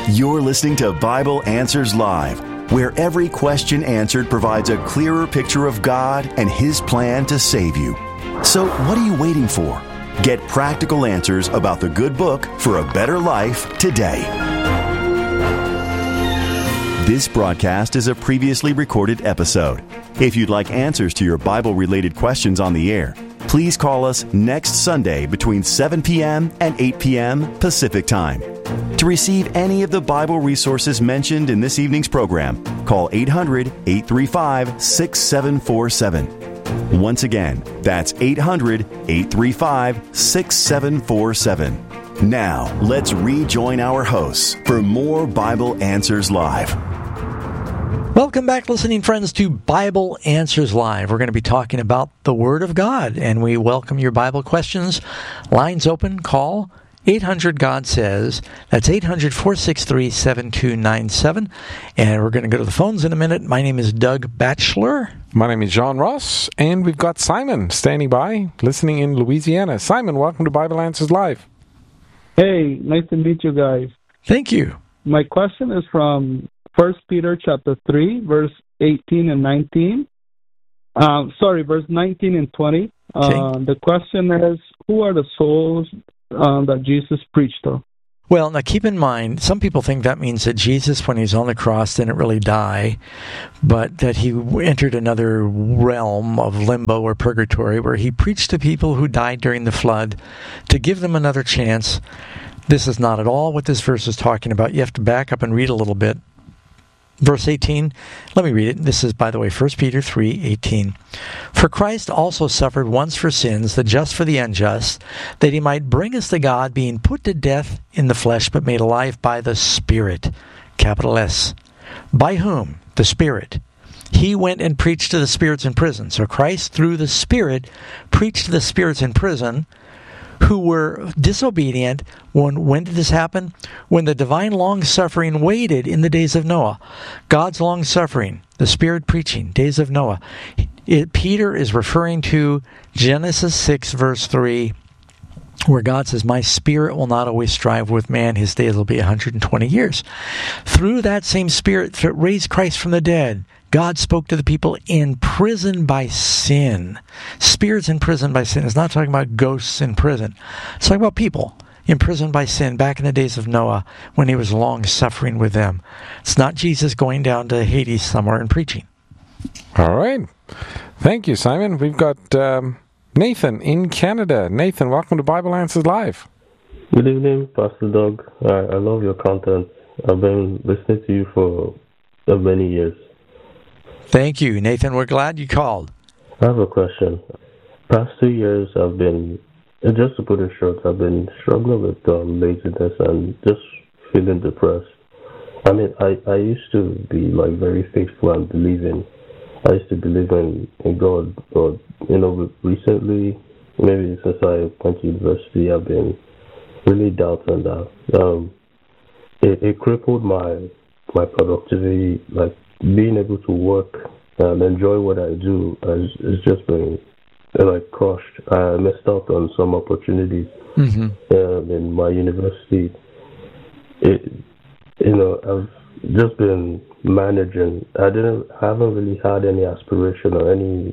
You're listening to Bible Answers Live, where every question answered provides a clearer picture of God and His plan to save you. So what are you waiting for? Get practical answers about the good book for a better life today. This broadcast is a previously recorded episode. If you'd like answers to your Bible-related questions on the air, please call us next Sunday between 7 p.m. and 8 p.m. Pacific Time. To receive any of the Bible resources mentioned in this evening's program, call 800-835-6747. Once again, that's 800-835-6747. Now, let's rejoin our hosts for more Bible Answers Live. Welcome back, listening friends, to Bible Answers Live. We're going to be talking about the Word of God, and we welcome your Bible questions. Lines open. Call 800-GOD-SAYS. That's 800-463-7297. And we're going to go to the phones in a minute. My name is Doug Batchelor. My name is John Ross, and we've got Simon standing by, listening in Louisiana. Simon, welcome to Bible Answers Live. Hey, nice to meet you guys. Thank you. My question is from 1 Peter chapter 3, verse 18 and 19. Verse 19 and 20. Okay. The question is, who are the souls that Jesus preached to? Well, now keep in mind, some people think that means that Jesus, when he was on the cross, didn't really die, but that he entered another realm of limbo or purgatory where he preached to people who died during the flood to give them another chance. This is not at all what this verse is talking about. You have to back up and read a little bit. Verse 18, let me read it. This is, by the way, 1 Peter 3:18. For Christ also suffered once for sins, the just for the unjust, that he might bring us to God, being put to death in the flesh, but made alive by the Spirit, capital S. By whom? The Spirit. He went and preached to the spirits in prison. So Christ, through the Spirit, preached to the spirits in prison, who were disobedient. When did this happen? When the divine long-suffering waited in the days of Noah. God's long-suffering, the Spirit preaching, days of Noah. Peter is referring to Genesis 6, verse 3, where God says, my Spirit will not always strive with man. His days will be 120 years. Through that same Spirit that raised Christ from the dead, God spoke to the people in prison by sin. Spirits in prison by sin. It's not talking about ghosts in prison. It's talking about people in prison by sin back in the days of Noah when he was long-suffering with them. It's not Jesus going down to Hades somewhere and preaching. All right. Thank you, Simon. We've got Nathan in Canada. Nathan, welcome to Bible Answers Live. Good evening, Pastor Doug. I love your content. I've been listening to you for many years. Thank you, Nathan. We're glad you called. I have a question. Past 2 years, I've been, just to put it short, I've been struggling with laziness and just feeling depressed. I mean, I used to be very faithful and believing. I used to believe in God, but recently, maybe since I went to university, I've been really doubting that. It crippled my productivity, being able to work and enjoy what I do has just been crushed. I missed out on some opportunities in my university. I've just been managing. I haven't really had any aspiration or any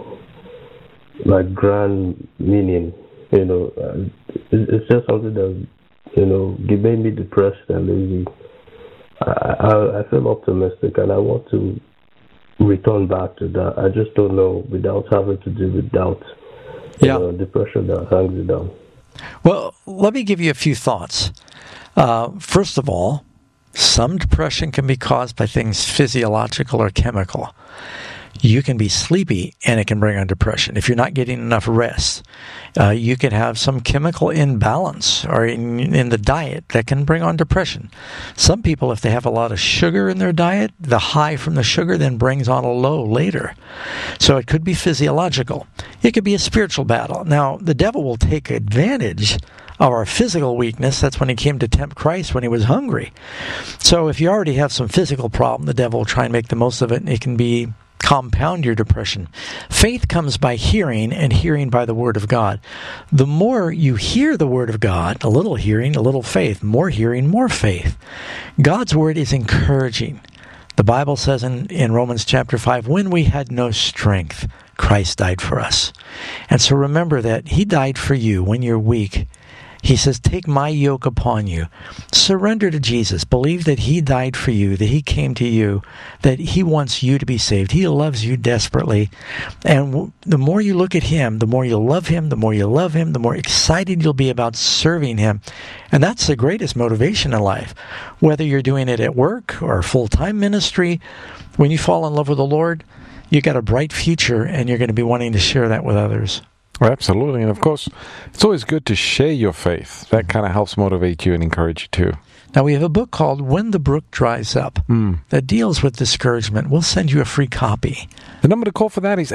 grand meaning. It's just something that made me depressed and lazy. I feel optimistic and I want to return back to that. I just don't know without having to deal with doubt, depression that hangs you down. Well, let me give you a few thoughts. First of all, some depression can be caused by things physiological or chemical. You can be sleepy and it can bring on depression. If you're not getting enough rest, you can have some chemical imbalance or in the diet that can bring on depression. Some people, if they have a lot of sugar in their diet, the high from the sugar then brings on a low later. So it could be physiological. It could be a spiritual battle. Now, the devil will take advantage of our physical weakness. That's when he came to tempt Christ when he was hungry. So if you already have some physical problem, the devil will try and make the most of it, and it can be compound your depression. Faith comes by hearing, and hearing by the Word of God. The more you hear the Word of God, a little hearing, a little faith, more hearing, more faith. God's Word is encouraging. The Bible says in Romans chapter 5, when we had no strength, Christ died for us. And so remember that He died for you when you're weak. He says, take my yoke upon you. Surrender to Jesus. Believe that He died for you, that He came to you, that He wants you to be saved. He loves you desperately. And the more you look at Him, the more you love Him, the more you love Him, the more excited you'll be about serving Him. And that's the greatest motivation in life. Whether you're doing it at work or full-time ministry, when you fall in love with the Lord, you got a bright future, and you're going to be wanting to share that with others. Absolutely. And of course, it's always good to share your faith. That kind of helps motivate you and encourage you too. Now, we have a book called When the Brook Dries Up that deals with discouragement. We'll send you a free copy. The number to call for that is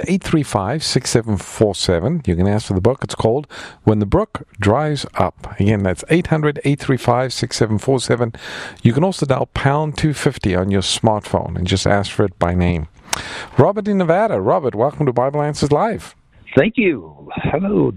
800-835-6747. You can ask for the book. It's called When the Brook Dries Up. Again, that's 800-835-6747. You can also dial pound 250 on your smartphone and just ask for it by name. Robert in Nevada. Robert, welcome to Bible Answers Live. Thank you. Hello,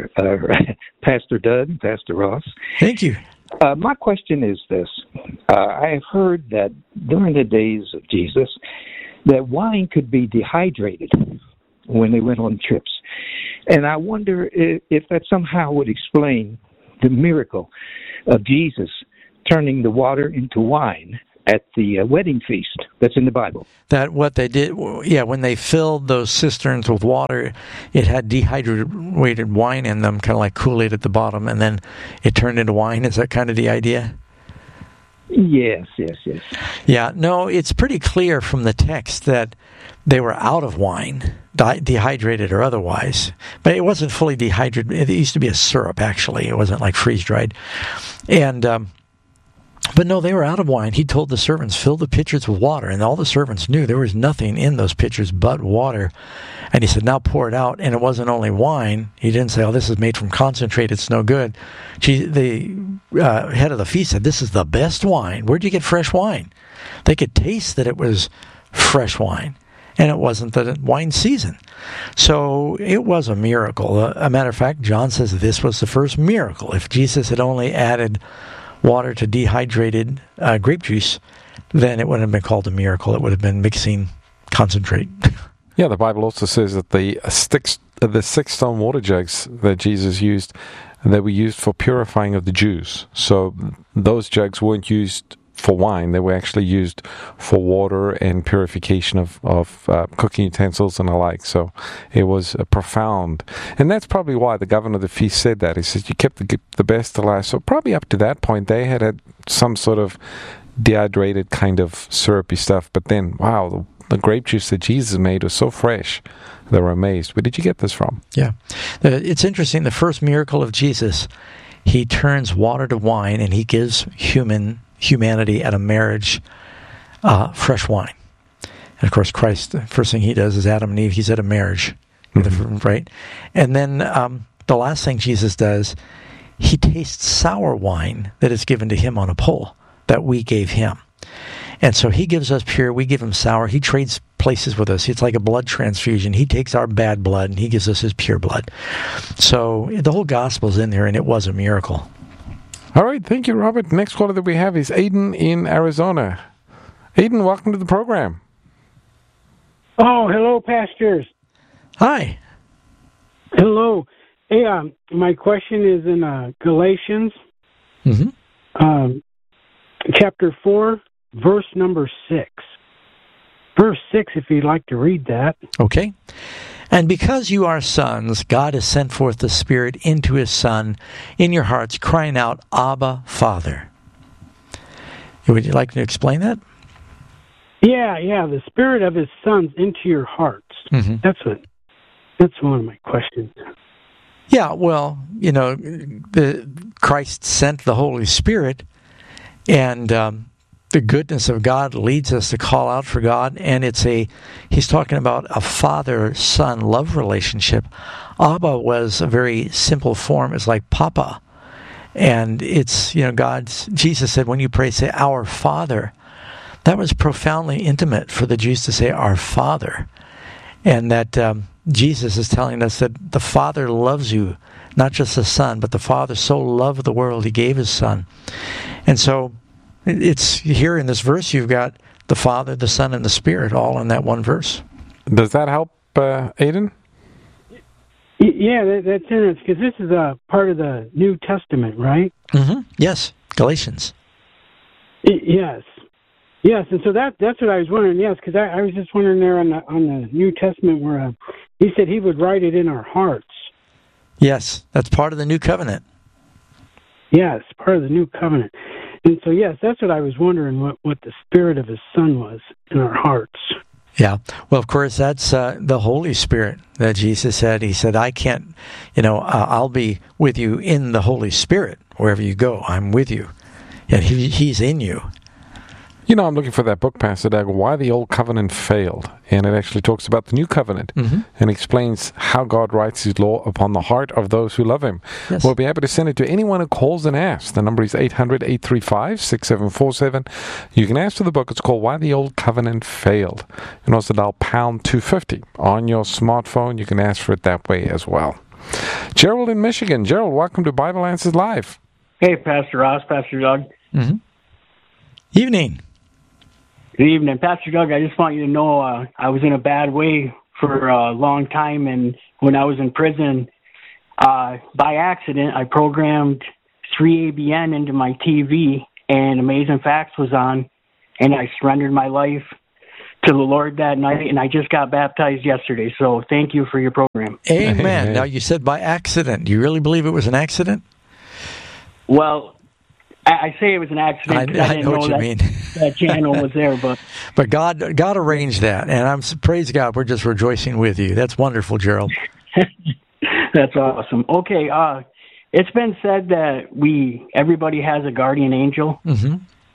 Pastor Doug and Pastor Ross. Thank you. My question is this. I have heard that during the days of Jesus, that wine could be dehydrated when they went on trips. And I wonder if that somehow would explain the miracle of Jesus turning the water into wine at the wedding feast that's in the Bible. That what they did, when they filled those cisterns with water, it had dehydrated wine in them, kind of like Kool-Aid at the bottom, and then it turned into wine. Is that kind of the idea? Yes. Yeah, no, it's pretty clear from the text that they were out of wine, dehydrated or otherwise. But it wasn't fully dehydrated. It used to be a syrup, actually. It wasn't like freeze-dried. And but no, they were out of wine. He told the servants, fill the pitchers with water. And all the servants knew there was nothing in those pitchers but water. And he said, now pour it out. And it wasn't only wine. He didn't say, this is made from concentrate. It's no good. The head of the feast said, this is the best wine. Where'd you get fresh wine? They could taste that it was fresh wine. And it wasn't the wine season. So it was a miracle. A matter of fact, John says this was the first miracle. If Jesus had only added water to dehydrated grape juice, then it wouldn't have been called a miracle. It would have been mixing concentrate. Yeah, the Bible also says that the 6-stone water jugs that Jesus used, they were used for purifying of the Jews. So those jugs weren't used for wine. They were actually used for water and purification of cooking utensils and the like. So it was profound. And that's probably why the governor of the feast said that. He says, you kept the best to last. So probably up to that point, they had some sort of dehydrated kind of syrupy stuff. But then, wow, the grape juice that Jesus made was so fresh. They were amazed. Where did you get this from? Yeah. It's interesting. The first miracle of Jesus, He turns water to wine, and He gives humanity at a marriage fresh wine. And of course, Christ, the first thing He does is Adam and Eve, He's at a marriage, right? And then the last thing Jesus does, He tastes sour wine that is given to Him on a pole that we gave Him. And so He gives us pure, we give Him sour. He trades places with us. It's like a blood transfusion. He takes our bad blood and He gives us His pure blood. So the whole gospel's in there, and it was a miracle. All right, thank you, Robert. Next caller that we have is Aiden in Arizona. Aiden, welcome to the program. Oh, hello, pastors. Hi. Hello. Hey, my question is in Galatians, chapter 4, verse number 6. Verse 6, if you'd like to read that. Okay. And because you are sons, God has sent forth the Spirit into His Son in your hearts, crying out, Abba, Father. Would you like to explain that? Yeah, the Spirit of His sons into your hearts. That's one of my questions. Yeah, well, Christ sent the Holy Spirit, and the goodness of God leads us to call out for God, and he's talking about a father-son love relationship. Abba was a very simple form. It's like Papa. And it's, Jesus said, when you pray, say, Our Father. that was profoundly intimate for the Jews to say, our Father. And that Jesus is telling us that the Father loves you, not just the Son, but the Father so loved the world, he gave his Son. And so it's here in this verse, you've got the Father, the Son, and the Spirit all in that one verse. Does that help, Aidan? Yeah, that's interesting, because this is a part of the New Testament, right? Mm-hmm. Yes, Galatians. Yes, and so that's what I was wondering. Yes, because I was just wondering there on the New Testament where he said he would write it in our hearts. Yes, that's part of the New Covenant. Yes, part of the New Covenant. And so, yes, that's what I was wondering, what the Spirit of his Son was in our hearts. Yeah. Well, of course, that's the Holy Spirit that Jesus said. He said, I can't, I'll be with you in the Holy Spirit. Wherever you go, I'm with you. And he's in you. I'm looking for that book, Pastor Doug, Why the Old Covenant Failed. And it actually talks about the New Covenant and explains how God writes his law upon the heart of those who love him. Yes. We'll be able to send it to anyone who calls and asks. The number is 800-835-6747. You can ask for the book. It's called Why the Old Covenant Failed. And also dial pound 250 on your smartphone. You can ask for it that way as well. Gerald in Michigan. Gerald, welcome to Bible Answers Live. Hey, Pastor Ross, Pastor Doug. Mm-hmm. Evening. Good evening. Pastor Doug, I just want you to know I was in a bad way for a long time, and when I was in prison, by accident, I programmed 3ABN into my TV, and Amazing Facts was on, and I surrendered my life to the Lord that night, and I just got baptized yesterday, so thank you for your program. Amen. Now, you said by accident. Do you really believe it was an accident? Well, I say it was an accident because I didn't know what you mean. That channel was there, but God arranged that, and praise God, we're just rejoicing with you. That's wonderful, Gerald. That's awesome. Okay, it's been said that everybody has a guardian angel. Mm-hmm.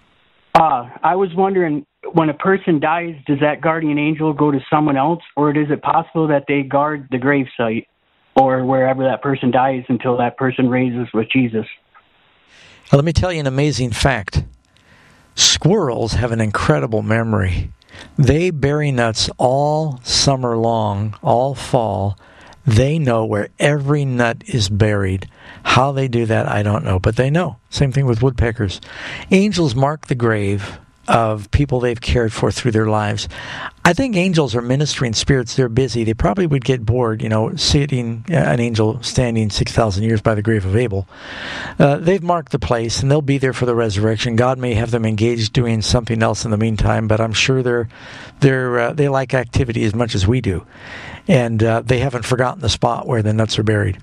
I was wondering, when a person dies, does that guardian angel go to someone else, or is it possible that they guard the gravesite or wherever that person dies until that person raises with Jesus? Well, let me tell you an amazing fact. Squirrels have an incredible memory. They bury nuts all summer long, all fall. They know where every nut is buried. How they do that, I don't know, but they know. Same thing with woodpeckers. Angels mark the grave of people they've cared for through their lives. I think angels are ministering spirits. They're busy. They probably would get bored, seeing an angel standing 6,000 years by the grave of Abel. They've marked the place, and they'll be there for the resurrection. God may have them engaged doing something else in the meantime, but I'm sure they like activity as much as we do. And they haven't forgotten the spot where the nuts are buried.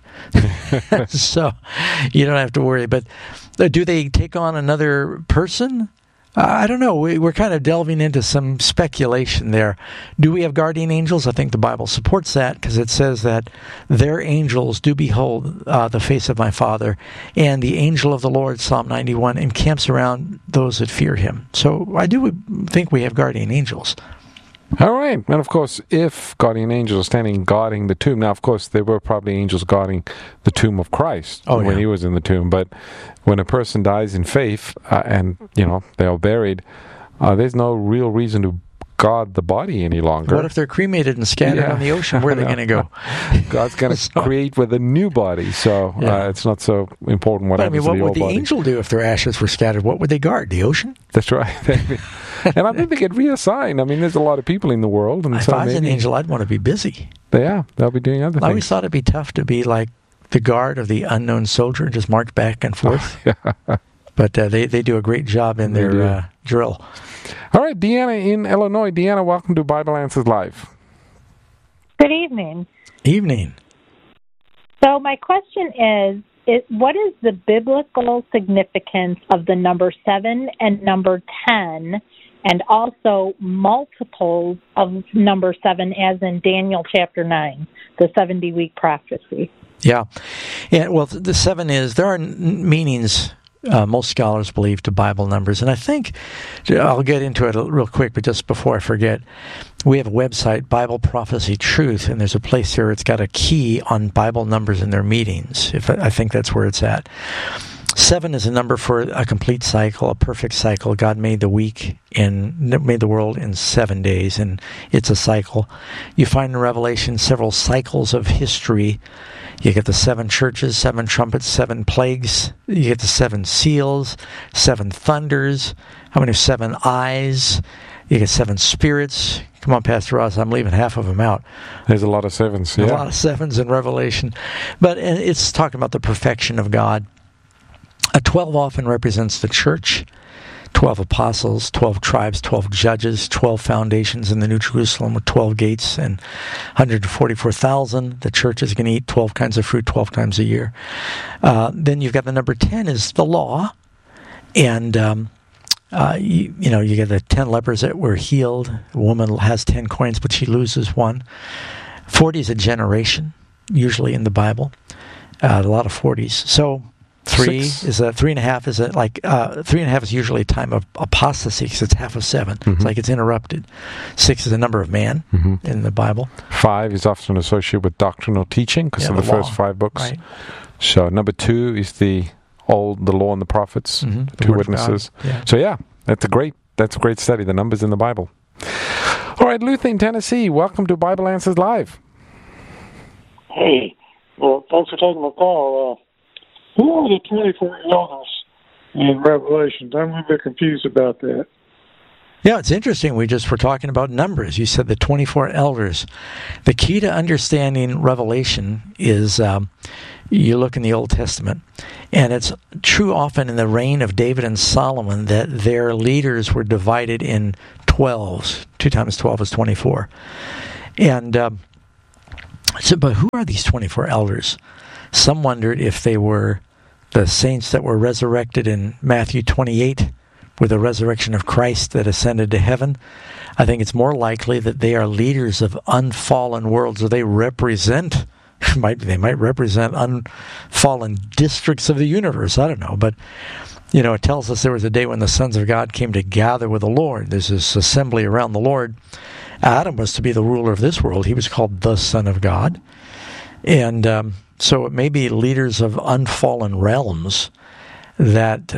So you don't have to worry. But do they take on another person? I don't know. We're kind of delving into some speculation there. Do we have guardian angels? I think the Bible supports that because it says that their angels do behold the face of my Father, and the angel of the Lord, Psalm 91, encamps around those that fear him. So I do think we have guardian angels. All right. And of course, if guardian angels are standing guarding the tomb, now of course there were probably angels guarding the tomb of Christ when he was in the tomb, but when a person dies in faith and they are buried, there's no real reason to guard the body any longer. What if they're cremated and scattered on the ocean? Where are they going to go? God's going to create with a new body, so it's not so important what happens to the old body. What would the angel do if their ashes were scattered? What would they guard? The ocean? That's right. And I think they get reassigned. I mean, there's a lot of people in the world. And if I was an angel, I'd want to be busy. Yeah, they'll be doing other things. I always thought it'd be tough to be like the guard of the unknown soldier and just march back and forth. But they do a great job in their drill. All right, Deanna in Illinois. Deanna, welcome to Bible Answers Live. Good evening. Evening. So my question is what is the biblical significance of the number 7 and number 10, and also multiples of number 7, as in Daniel chapter 9, the 70-week prophecy? Yeah. Well, the 7 there are meanings, most scholars believe, to Bible numbers. And I think, I'll get into it real quick, but just before I forget, we have a website, Bible Prophecy Truth, and there's a place here, it's got a key on Bible numbers in their meetings. I think that's where it's at. 7 is a number for a complete cycle, a perfect cycle. God made the made the world in 7 days, and it's a cycle. You find in Revelation several cycles of history. You get the 7 churches, 7 trumpets, 7 plagues. You get the 7 seals, 7 thunders. How many 7 eyes? You get 7 spirits. Come on, Pastor Ross, I'm leaving half of them out. There's a lot of 7s, yeah. A lot of 7s in Revelation. But it's talking about the perfection of God. A 12 often represents the church, 12 apostles, 12 tribes, 12 judges, 12 foundations in the New Jerusalem with 12 gates and 144,000. The church is going to eat 12 kinds of fruit 12 times a year. Then you've got the number 10 is the law. And, you get the 10 lepers that were healed. A woman has 10 coins, but she loses 1. 40 is a generation, usually in the Bible. A lot of 40s. So 3 is 3.5 is 3.5 is usually a time of apostasy because it's half of 7. Mm-hmm. It's like it's interrupted. 6 is a number of man in the Bible. 5 is often associated with doctrinal teaching because of the first 5 books. Right. So number 2 is the law and the prophets, the 2 witnesses. Yeah. So that's a great study. The numbers in the Bible. All right, Luther in Tennessee, welcome to Bible Answers Live. Hey, well, thanks for taking my call. Who are the 24 elders in Revelation? I'm a bit confused about that. Yeah, it's interesting. We just were talking about numbers. You said the 24 elders. The key to understanding Revelation is you look in the Old Testament, and it's true often in the reign of David and Solomon that their leaders were divided in 12s. 2 times 12 is 24. And but who are these 24 elders? Some wondered if they were the saints that were resurrected in Matthew 28 with the resurrection of Christ that ascended to heaven. I think it's more likely that they are leaders of unfallen worlds, or they might represent unfallen districts of the universe. I don't know, but it tells us there was a day when the sons of God came to gather with the Lord. There's this assembly around the Lord. Adam was to be the ruler of this world. He was called the Son of God. And so it may be leaders of unfallen realms that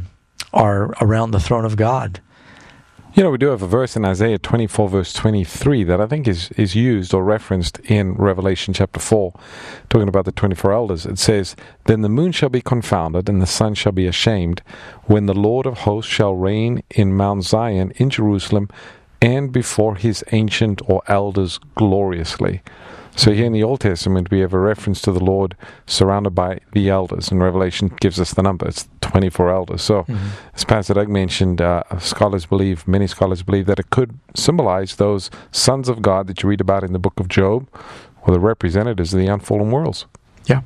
are around the throne of God. We do have a verse in Isaiah 24, verse 23, that I think is used or referenced in Revelation chapter 4, talking about the 24 elders. It says, "Then the moon shall be confounded, and the sun shall be ashamed, when the Lord of hosts shall reign in Mount Zion, in Jerusalem, and before his ancient or elders gloriously." So here in the Old Testament, we have a reference to the Lord surrounded by the elders, and Revelation gives us the number. It's 24 elders. So, as Pastor Doug mentioned, many scholars believe that it could symbolize those sons of God that you read about in the book of Job, or the representatives of the unfallen worlds. Yeah.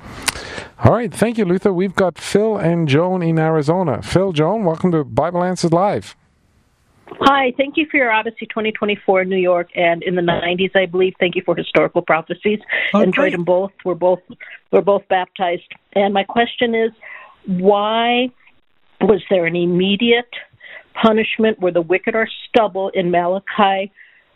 All right. Thank you, Luther. We've got Phil and Joan in Arizona. Phil, Joan, welcome to Bible Answers Live. Hi, thank you for your Odyssey 2024 in New York and in the 90s, I believe. Thank you for Historical Prophecies. Enjoyed them both. We're both baptized. And my question is, why was there an immediate punishment where the wicked are stubble in Malachi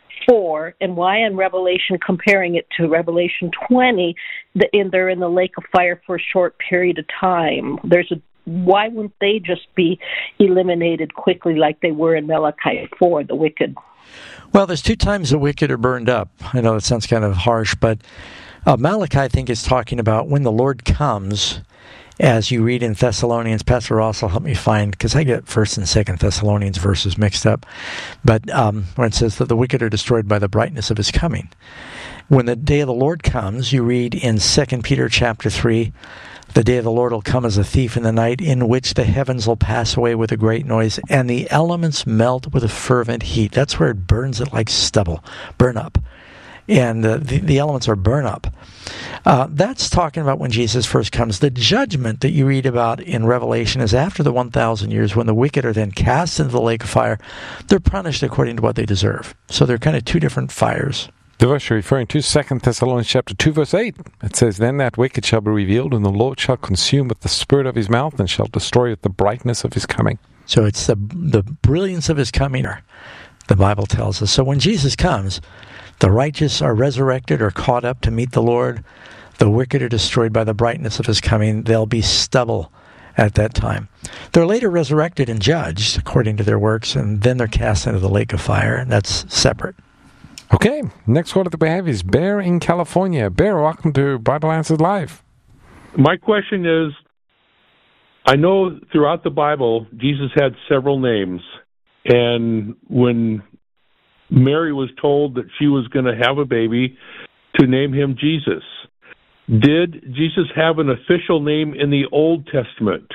4, and why in Revelation, comparing it to Revelation 20, they're in the lake of fire for a short period of time? Why wouldn't they just be eliminated quickly like they were in Malachi 4, the wicked? Well, there's 2 times the wicked are burned up. I know that sounds kind of harsh, but Malachi, I think, is talking about when the Lord comes, as you read in Thessalonians. Pastor Ross will help me find, because I get 1st and 2nd Thessalonians verses mixed up, but when it says that the wicked are destroyed by the brightness of his coming. When the day of the Lord comes, you read in 2 Peter chapter 3, "The day of the Lord will come as a thief in the night, in which the heavens will pass away with a great noise, and the elements melt with a fervent heat." That's where it burns it like stubble, burn up. And the elements are burn up. That's talking about when Jesus first comes. The judgment that you read about in Revelation is after the 1,000 years, when the wicked are then cast into the lake of fire. They're punished according to what they deserve. So they're kind of 2 different fires. The verse you're referring to, 2 Thessalonians chapter 2, verse 8. It says, "Then that wicked shall be revealed, and the Lord shall consume with the spirit of his mouth, and shall destroy with the brightness of his coming." So it's the brilliance of his coming, the Bible tells us. So when Jesus comes, the righteous are resurrected or caught up to meet the Lord. The wicked are destroyed by the brightness of his coming. They'll be stubble at that time. They're later resurrected and judged according to their works, and then they're cast into the lake of fire, and that's separate. Okay, next caller that we have is Bear in California. Bear, welcome to Bible Answered Live. My question is, I know throughout the Bible, Jesus had several names, and when Mary was told that she was going to have a baby, to name him Jesus. Did Jesus have an official name in the Old Testament?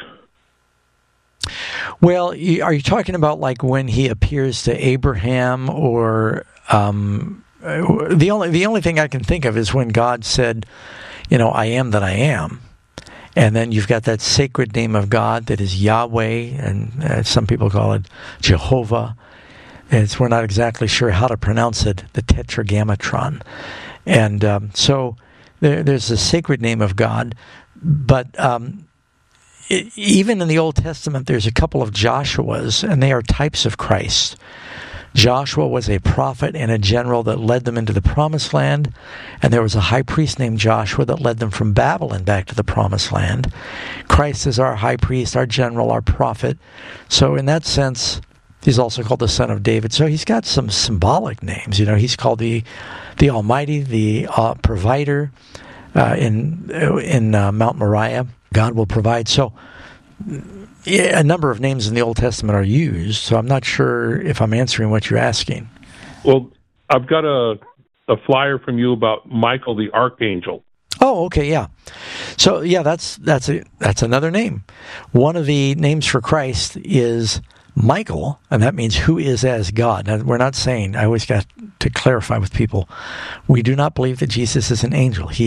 Well, are you talking about like when he appears to Abraham, or the only thing I can think of is when God said, I am that I am. And then you've got that sacred name of God that is Yahweh, and some people call it Jehovah. We're not exactly sure how to pronounce it, the Tetragrammaton. And so there's the sacred name of God. But even in the Old Testament, there's a couple of Joshuas, and they are types of Christ. Joshua was a prophet and a general that led them into the Promised Land, and there was a high priest named Joshua that led them from Babylon back to the Promised Land. Christ is our high priest, our general, our prophet. So in that sense, he's also called the Son of David. So he's got some symbolic names. He's called the Almighty, the Provider in Mount Moriah. God will provide. So a number of names in the Old Testament are used, so I'm not sure if I'm answering what you're asking. Well, I've got a flyer from you about Michael the Archangel. Oh, okay, yeah. So, yeah, that's another name. One of the names for Christ is Michael, and that means who is as God. Now, we're not saying, I always got to clarify with people, we do not believe that Jesus is an angel. He